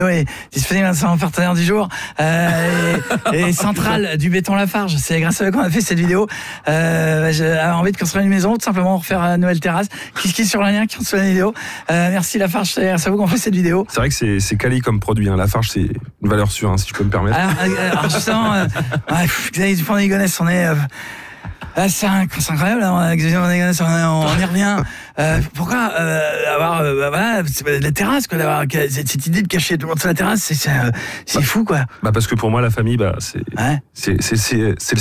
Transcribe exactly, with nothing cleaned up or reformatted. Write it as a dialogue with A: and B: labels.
A: Oui, disponible en partenaire du jour euh, et, et centrale du béton Lafarge. C'est grâce à eux qu'on a fait cette vidéo. Euh, j'ai envie de construire une maison, tout simplement refaire une nouvelle terrasse. Qui qui sur la lien qui reçoit la vidéo. Euh, merci Lafarge, c'est grâce à vous qu'on fait cette vidéo.
B: C'est vrai que c'est, c'est quali comme produit. Hein. Lafarge, c'est une valeur sûre, hein, si je peux me permettre.
A: Alors, alors justement, euh, ouais, Xavier Dupont-Ligonnès, on est. Euh, Ah, c'est, c'est incroyable, hein, on, on y revient. Euh, pourquoi euh, avoir euh, voilà, la terrasse, quoi, d'avoir cette, cette idée de cacher tout le monde sur la terrasse, c'est, c'est, c'est bah, fou, quoi.
B: Bah parce que pour moi, la famille, bah, c'est,
A: ouais.
B: c'est, c'est, c'est, c'est